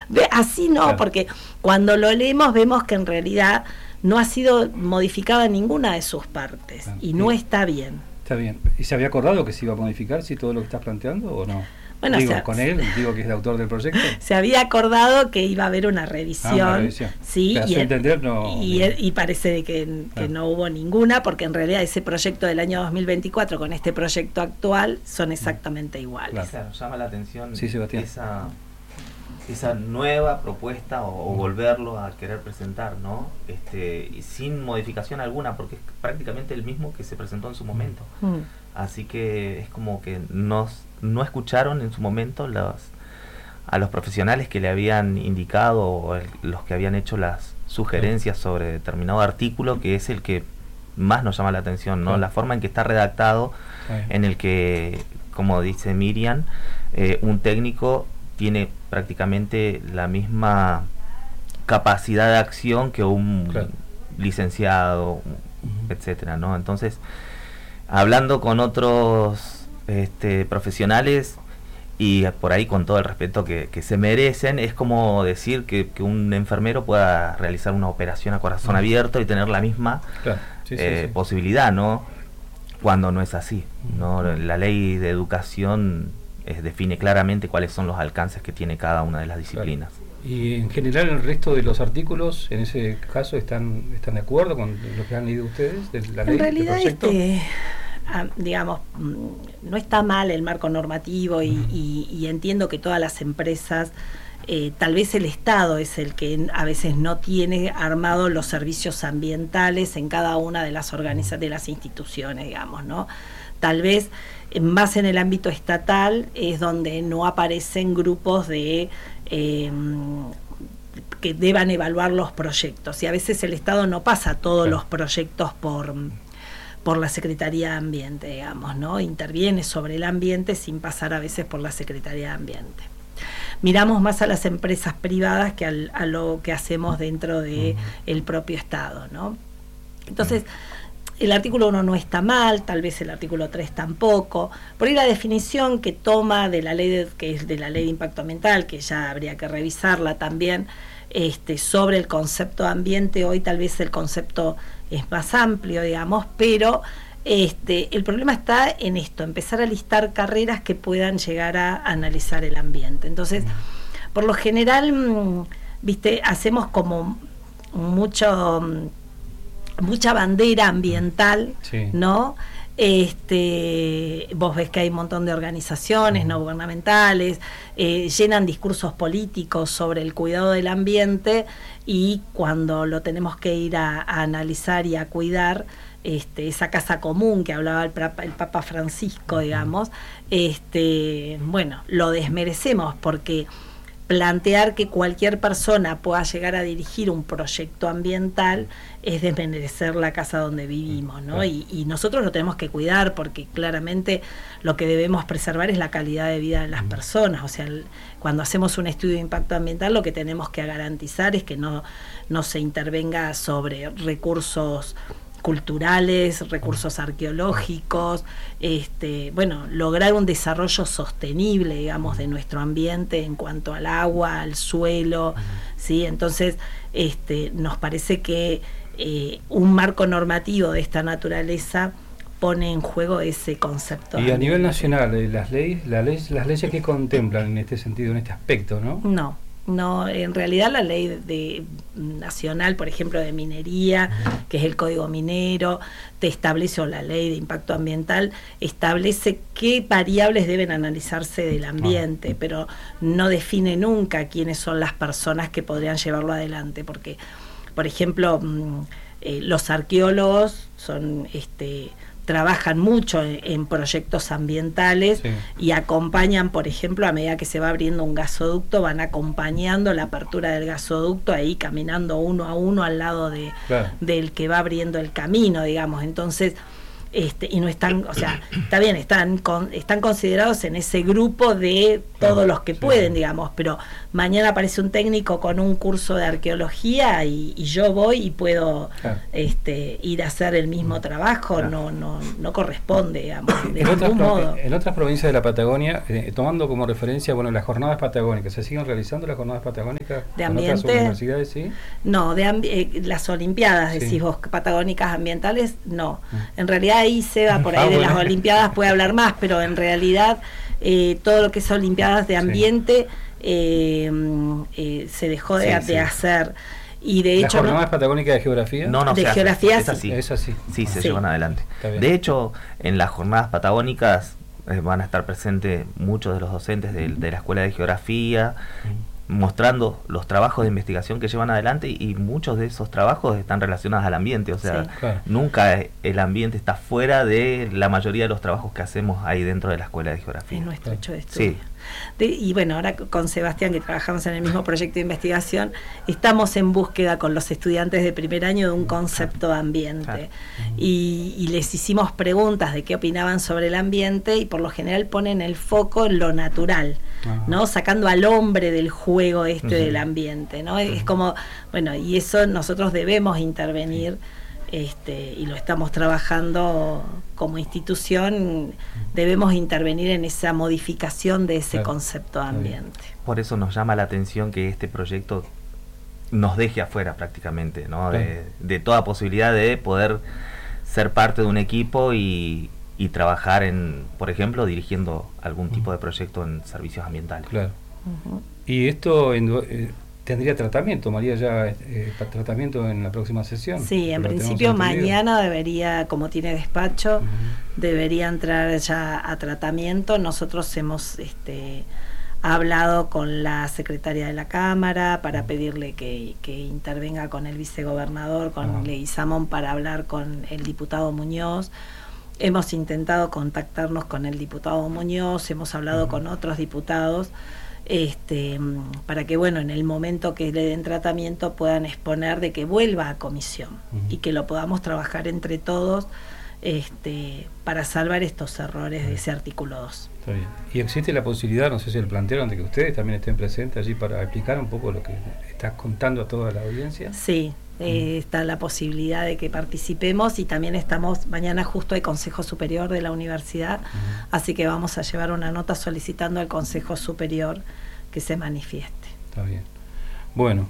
Así no, claro. Porque cuando lo leemos vemos que en realidad no ha sido modificada ninguna de sus partes, claro. Y no está bien. Está bien. ¿Y se había acordado que se iba a modificar si todo lo que estás planteando o no? Bueno, digo, con él, digo que es el autor del proyecto. Se había acordado que iba a haber una revisión. Una revisión. Sí, y parece que no hubo ninguna, porque en realidad ese proyecto del año 2024 con este proyecto actual son exactamente iguales. Claro. Llama la atención esa nueva propuesta o volverlo a querer presentar, ¿no? Y sin modificación alguna, porque es prácticamente el mismo que se presentó en su momento. Así que es como que no escucharon en su momento a los profesionales que le habían indicado o los que habían hecho las sugerencias sobre determinado artículo, que es el que más nos llama la atención, ¿no? La forma en que está redactado, en el que, como dice Miriam, un técnico tiene prácticamente la misma capacidad de acción que un licenciado, etcétera, ¿no? Entonces, hablando con otros profesionales y por ahí con todo el respeto que se merecen, es como decir que un enfermero pueda realizar una operación a corazón abierto y tener la misma posibilidad, ¿no? Cuando no es así, ¿no? La ley de educación define claramente cuáles son los alcances que tiene cada una de las disciplinas. Y en general el resto de los artículos, en ese caso, ¿están de acuerdo con lo que han leído ustedes de la ley? En realidad, digamos, no está mal el marco normativo y entiendo que todas las empresas, tal vez el Estado es el que a veces no tiene armado los servicios ambientales en cada una de las de las instituciones, digamos, ¿no? Tal vez más en el ámbito estatal es donde no aparecen grupos de que deban evaluar los proyectos, y a veces el Estado no pasa todos los proyectos por la Secretaría de Ambiente, digamos, ¿no? Interviene sobre el ambiente sin pasar a veces por la Secretaría de Ambiente. Miramos más a las empresas privadas que a lo que hacemos dentro de el propio Estado, ¿no? Entonces, el artículo 1 no está mal, tal vez el artículo 3 tampoco. Por ahí la definición que toma de la ley que es de la ley de impacto ambiental, que ya habría que revisarla también, sobre el concepto de ambiente, hoy tal vez el concepto es más amplio, digamos, pero el problema está en esto, empezar a listar carreras que puedan llegar a analizar el ambiente. Entonces, por lo general, hacemos como mucha bandera ambiental, ¿no? Vos ves que hay un montón de organizaciones no gubernamentales, llenan discursos políticos sobre el cuidado del ambiente, y cuando lo tenemos que ir a analizar y a cuidar, esa casa común que hablaba el Papa Francisco, digamos, bueno, lo desmerecemos, porque plantear que cualquier persona pueda llegar a dirigir un proyecto ambiental es desmerecer la casa donde vivimos, ¿no? Y nosotros lo tenemos que cuidar, porque claramente lo que debemos preservar es la calidad de vida de las personas. O sea, cuando hacemos un estudio de impacto ambiental, lo que tenemos que garantizar es que no se intervenga sobre recursos culturales, recursos arqueológicos, bueno, lograr un desarrollo sostenible, digamos, de nuestro ambiente en cuanto al agua, al suelo, ¿sí? Entonces, nos parece que un marco normativo de esta naturaleza pone en juego ese concepto. Y a nivel nacional, las leyes que contemplan en este sentido, en este aspecto, ¿no? No, en realidad la ley nacional, por ejemplo, de minería, que es el Código Minero, te establece, o la ley de impacto ambiental, establece qué variables deben analizarse del ambiente, pero no define nunca quiénes son las personas que podrían llevarlo adelante, porque, por ejemplo, los arqueólogos trabajan mucho en proyectos ambientales, y acompañan, por ejemplo, a medida que se va abriendo un gasoducto, van acompañando la apertura del gasoducto, ahí caminando uno a uno al lado del que va abriendo el camino, digamos. Entonces, y no están, o sea, está bien, están considerados en ese grupo de todos los que pueden, digamos, pero mañana aparece un técnico con un curso de arqueología y yo voy y puedo ir a hacer el mismo trabajo, no corresponde, digamos, de ningún modo. En otras provincias de la Patagonia, tomando como referencia, bueno, las jornadas patagónicas, ¿se siguen realizando las jornadas patagónicas de con ambiente? Otras universidades, sí? No, las olimpiadas, decís vos, patagónicas ambientales, no. En realidad ahí Seba, por ahí de las olimpiadas puede hablar más, pero en realidad todo lo que es olimpiadas de ambiente se dejó de hacer. Y de hecho, ¿las jornadas patagónicas de geografía? No, de geografía es así. Es así. Sí, se llevan adelante. De hecho, en las jornadas patagónicas van a estar presentes muchos de los docentes de la Escuela de Geografía, mostrando los trabajos de investigación que llevan adelante, y muchos de esos trabajos están relacionados al ambiente, o sea, nunca el ambiente está fuera de la mayoría de los trabajos que hacemos ahí dentro de la Escuela de Geografía. Es nuestro hecho de estudio. Y bueno, ahora con Sebastián, que trabajamos en el mismo proyecto de investigación, estamos en búsqueda con los estudiantes de primer año de un concepto de ambiente. Y les hicimos preguntas de qué opinaban sobre el ambiente, y por lo general ponen el foco en lo natural, ¿no? Sacando al hombre del juego del ambiente, ¿no? Es como, bueno, y eso nosotros debemos intervenir. Y lo estamos trabajando como institución, debemos intervenir en esa modificación de ese concepto de ambiente. Por eso nos llama la atención que este proyecto nos deje afuera prácticamente, ¿no? De toda posibilidad de poder ser parte de un equipo y trabajar por ejemplo, dirigiendo algún tipo de proyecto en servicios ambientales. Claro. Y esto tendría tratamiento, María, ya tratamiento en la próxima sesión. Sí, en principio mañana debería, como tiene despacho, debería entrar ya a tratamiento. Nosotros hemos hablado con la secretaria de la Cámara para pedirle que intervenga con el vicegobernador, con Leguizamón, para hablar con el diputado Muñoz. Hemos intentado contactarnos con el diputado Muñoz, hemos hablado con otros diputados, para que, bueno, en el momento que le den tratamiento puedan exponer de que vuelva a comisión y que lo podamos trabajar entre todos para salvar estos errores de ese artículo 2. Está bien. Y existe la posibilidad, no sé si el plantearon, de que ustedes también estén presentes allí para explicar un poco lo que estás contando a toda la audiencia. Sí, está la posibilidad de que participemos, y también mañana justo hay Consejo Superior de la universidad, así que vamos a llevar una nota solicitando al Consejo Superior que se manifieste. Está bien. Bueno,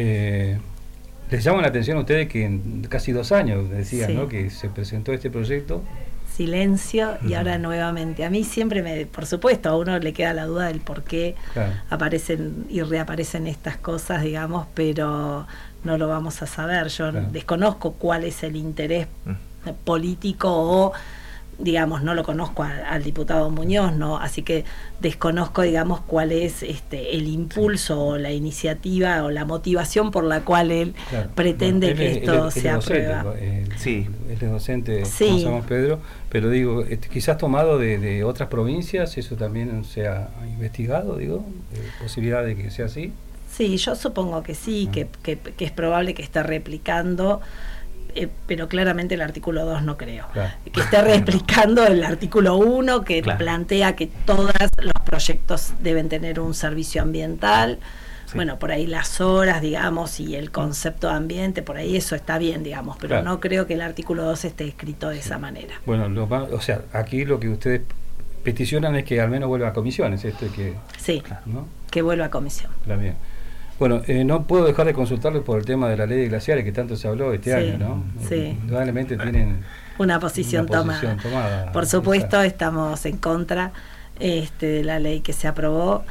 les llama la atención a ustedes que en casi 2 años, decían, ¿no?, que se presentó este proyecto. Silencio, y ahora nuevamente. A mí siempre por supuesto, a uno le queda la duda del por qué aparecen y reaparecen estas cosas, digamos, pero no lo vamos a saber. Yo desconozco cuál es el interés político, o digamos, no lo conozco al diputado Muñoz, ¿no? Así que desconozco, digamos, cuál es el impulso o la iniciativa o la motivación por la cual él pretende que esto se apruebe. Sí, él es docente, como sabemos, Pedro, pero digo, quizás tomado de otras provincias, eso también se ha investigado, digo, posibilidad de que sea así. Sí, yo supongo que sí, que es probable que esté replicando, pero claramente el artículo 2 no creo. Que esté replicando el artículo 1, que plantea que todos los proyectos deben tener un servicio ambiental. Bueno, por ahí las horas, digamos, y el concepto de ambiente, por ahí eso está bien, digamos, pero no creo que el artículo 2 esté escrito de esa manera. Bueno, o sea, aquí lo que ustedes peticionan es que al menos vuelva a comisiones, ¿no? Que vuelva a comisión. Bien. Bueno, no puedo dejar de consultarles por el tema de la ley de glaciares, que tanto se habló este año, ¿no? Indudablemente tienen una posición tomada. Por supuesto, estamos en contra de la ley que se aprobó,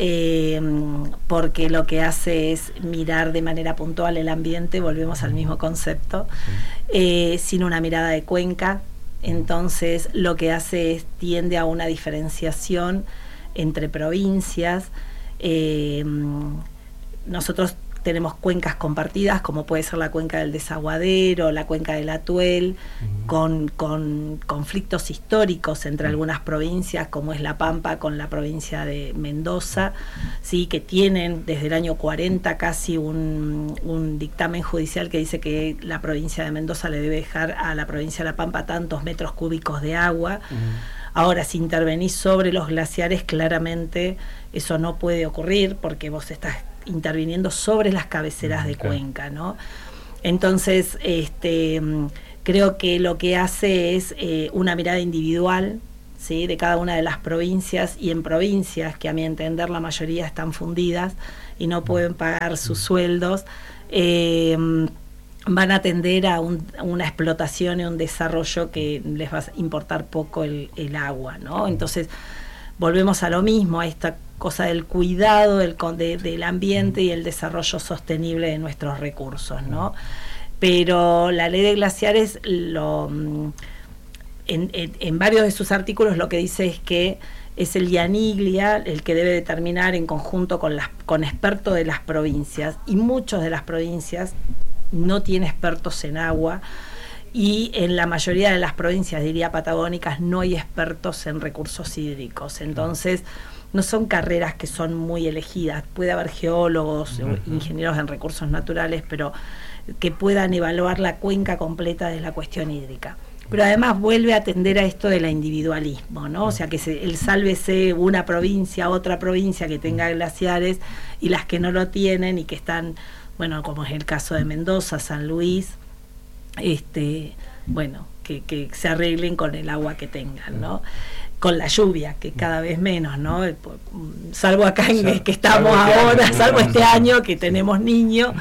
porque lo que hace es mirar de manera puntual el ambiente, volvemos al mismo concepto, sin una mirada de cuenca. Entonces lo que hace es tiende a una diferenciación entre provincias. Nosotros tenemos cuencas compartidas, como puede ser la cuenca del Desaguadero, la cuenca del Atuel, con conflictos históricos entre algunas provincias, como es La Pampa con la provincia de Mendoza, ¿sí? Que tienen desde el año 40 casi un dictamen judicial que dice que la provincia de Mendoza le debe dejar a la provincia de La Pampa tantos metros cúbicos de agua. Ahora, si intervenís sobre los glaciares, claramente eso no puede ocurrir porque vos estás interviniendo sobre las cabeceras de cuenca, ¿no? Entonces, creo que lo que hace es una mirada individual, ¿sí? De cada una de las provincias, y en provincias que a mi entender la mayoría están fundidas y no pueden pagar sus sueldos, van a tender a una explotación y un desarrollo que les va a importar poco el agua, ¿no? Entonces volvemos a lo mismo, a esta cosa del cuidado del ambiente y el desarrollo sostenible de nuestros recursos, ¿no? Pero la ley de glaciares en varios de sus artículos lo que dice es que es el IANIGLIA el que debe determinar en conjunto con expertos de las provincias, y muchas de las provincias no tienen expertos en agua, y en la mayoría de las provincias, diría patagónicas, no hay expertos en recursos hídricos. Entonces no son carreras que son muy elegidas. Puede haber geólogos, ingenieros en recursos naturales, pero que puedan evaluar la cuenca completa de la cuestión hídrica. Pero además vuelve a atender a esto del individualismo, ¿no? O sea, que el sálvese una provincia, otra provincia que tenga glaciares, y las que no lo tienen y que están, bueno, como es el caso de Mendoza, San Luis, bueno, que se arreglen con el agua que tengan, ¿no? Con la lluvia, que cada vez menos, ¿no? Salvo acá en que estamos ahora, salvo este año que tenemos niños,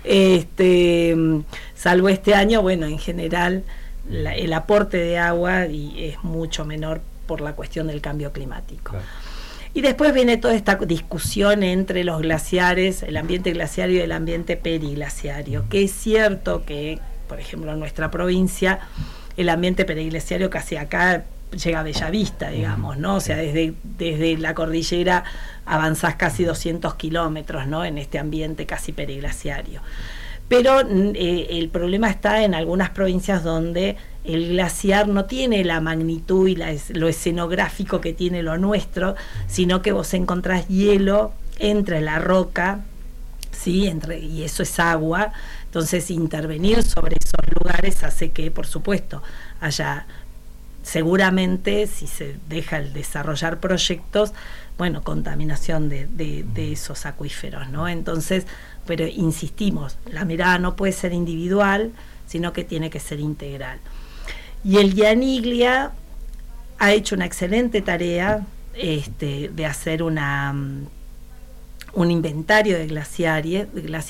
salvo este año, bueno, en general el aporte de agua es mucho menor por la cuestión del cambio climático. Claro. Y después viene toda esta discusión entre los glaciares, el ambiente glaciario y el ambiente periglaciario, que es cierto que, por ejemplo, en nuestra provincia, el ambiente periglaciario casi acá llega a Bellavista, digamos, ¿no? O sea, desde la cordillera avanzás casi 200 kilómetros, ¿no? En este ambiente casi periglaciario. Pero el problema está en algunas provincias donde el glaciar no tiene la magnitud y lo escenográfico que tiene lo nuestro, sino que vos encontrás hielo entre la roca, ¿sí? Y eso es agua. Entonces intervenir sobre esos lugares hace que, por supuesto, haya, seguramente, si se deja el desarrollar proyectos, bueno, contaminación de esos acuíferos, ¿no? Entonces, pero insistimos, la mirada no puede ser individual, sino que tiene que ser integral. Y el IANIGLIA ha hecho una excelente tarea de hacer un inventario de glaciares,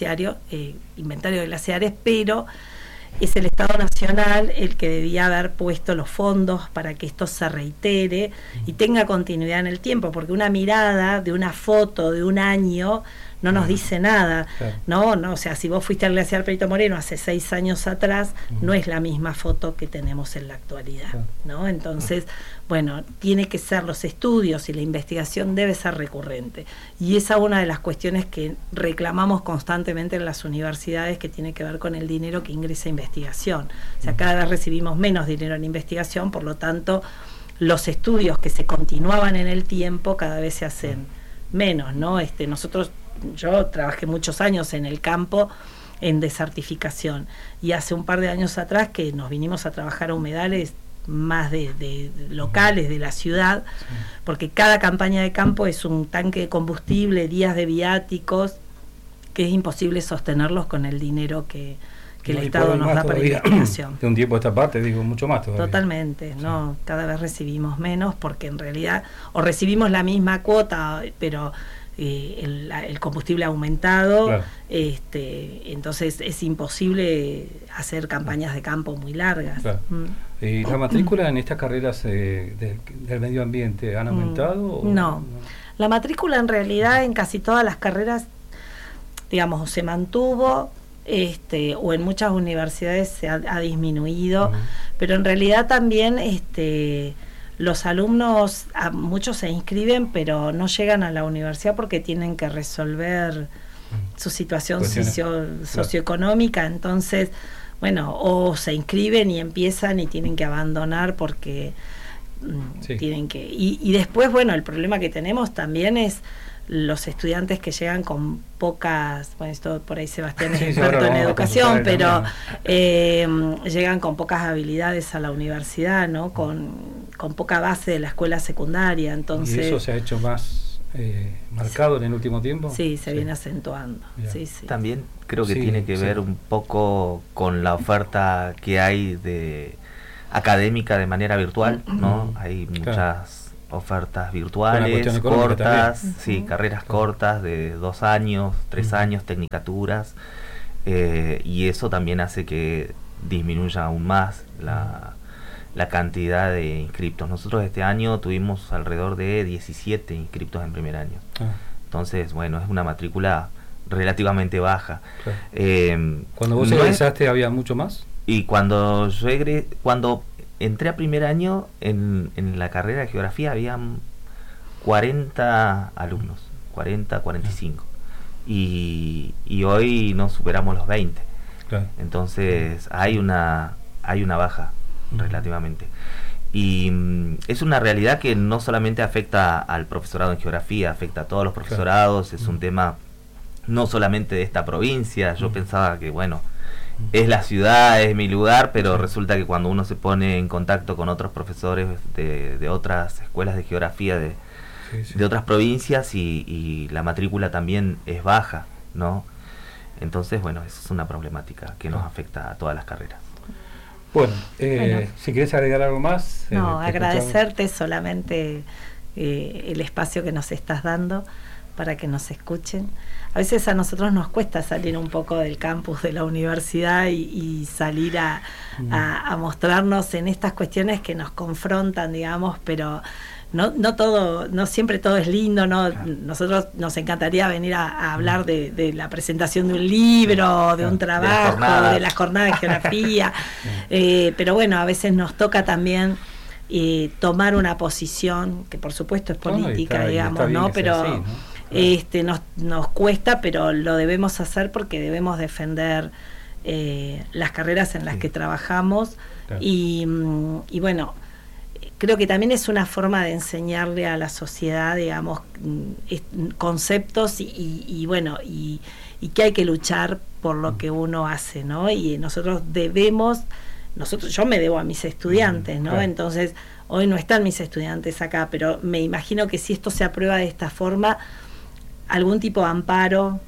pero es el Estado Nacional el que debía haber puesto los fondos para que esto se reitere y tenga continuidad en el tiempo, porque una mirada de una foto de un año no nos dice nada, ¿no? O sea, si vos fuiste al glaciar Perito Moreno hace 6 años atrás, no es la misma foto que tenemos en la actualidad, ¿no? Entonces, bueno, tiene que ser los estudios y la investigación debe ser recurrente. Y esa es una de las cuestiones que reclamamos constantemente en las universidades, que tiene que ver con el dinero que ingresa a investigación. O sea, cada vez recibimos menos dinero en investigación, por lo tanto, los estudios que se continuaban en el tiempo cada vez se hacen menos, ¿no? Yo trabajé muchos años en el campo en desertificación, y hace un par de años atrás que nos vinimos a trabajar a humedales más de locales de la ciudad, porque cada campaña de campo es un tanque de combustible, días de viáticos, que es imposible sostenerlos con el dinero que el Estado nos da para investigación. De un tiempo a esta parte, digo, mucho más todavía. Totalmente, no, cada vez recibimos menos, porque en realidad, o recibimos la misma cuota, pero el combustible ha aumentado, claro. Entonces es imposible hacer campañas de campo muy largas. Claro. ¿La matrícula en estas carreras del medio ambiente han aumentado? No, la matrícula en realidad en casi todas las carreras, digamos, se mantuvo, o en muchas universidades se ha disminuido, pero en realidad también los alumnos, muchos se inscriben, pero no llegan a la universidad porque tienen que resolver su situación socioeconómica, entonces, bueno, o se inscriben y empiezan y tienen que abandonar porque tienen que... Y después, bueno, el problema que tenemos también es los estudiantes que llegan con pocas, bueno, esto por ahí Sebastián es experto en educación, pero llegan con pocas habilidades a la universidad, ¿no? Con poca base de la escuela secundaria, entonces... ¿Y eso se ha hecho más marcado en el último tiempo? Sí, se viene acentuando. Sí. También creo que tiene que ver un poco con la oferta que hay de académica de manera virtual, ¿no? Hay muchas ofertas virtuales, cortas, carreras cortas de 2 años, 3 años, tecnicaturas, y eso también hace que disminuya aún más la cantidad de inscriptos. Nosotros este año tuvimos alrededor de 17 inscriptos en primer año. Entonces, bueno, es una matrícula relativamente baja. Cuando vos egresaste, ¿había mucho más? Y cuando yo entré a primer año en la carrera de geografía, habían 40 alumnos, 40, 45. Y hoy no superamos los 20. Entonces hay una baja relativamente. Y es una realidad que no solamente afecta al profesorado en geografía, afecta a todos los profesorados. Es un tema no solamente de esta provincia. Yo pensaba que, bueno, es la ciudad, es mi lugar, pero resulta que cuando uno se pone en contacto con otros profesores de otras escuelas de geografía de otras provincias y la matrícula también es baja, ¿no? Entonces, bueno, eso es una problemática que nos afecta a todas las carreras. Bueno, si querés agregar algo más. No, agradecerte solamente el espacio que nos estás dando para que nos escuchen. A veces a nosotros nos cuesta salir un poco del campus de la universidad y salir a mostrarnos en estas cuestiones que nos confrontan, digamos, pero no siempre todo es lindo, ¿no? Nosotros nos encantaría venir a hablar de la presentación de un libro, de un trabajo, de la jornada de geografía, pero bueno, a veces nos toca también tomar una posición que por supuesto es política, digamos, ¿no? Pero así, ¿no? Nos cuesta, pero lo debemos hacer porque debemos defender las carreras en las que trabajamos y bueno, creo que también es una forma de enseñarle a la sociedad, digamos, conceptos y bueno, y que hay que luchar por lo que uno hace, ¿no? Y nosotros yo me debo a mis estudiantes, ¿no? Entonces, hoy no están mis estudiantes acá, pero me imagino que si esto se aprueba de esta forma, algún tipo de amparo,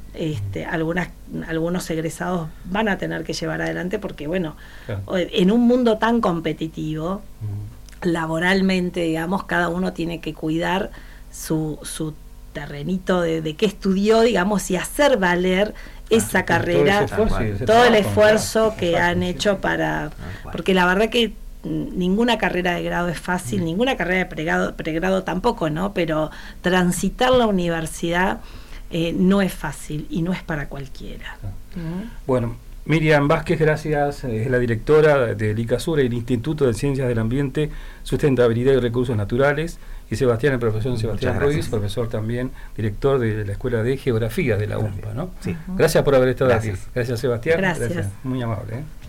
algunos egresados van a tener que llevar adelante porque, bueno, en un mundo tan competitivo, laboralmente, digamos, cada uno tiene que cuidar su terrenito de qué estudió, digamos, y hacer valer esa carrera, todo el esfuerzo que han hecho porque la verdad que ninguna carrera de grado es fácil, ninguna carrera de pregrado tampoco, ¿no? Pero transitar la universidad no es fácil y no es para cualquiera. Bueno, Miriam Vázquez, gracias, es la directora del ICASUR, el Instituto de Ciencias del Ambiente, Sustentabilidad y Recursos Naturales, y Sebastián, el profesor Sebastián Ruiz, profesor también, director de la Escuela de Geografía de la UMPA, ¿no? Sí. Gracias por haber estado aquí. Gracias, Sebastián. Gracias. Muy amable.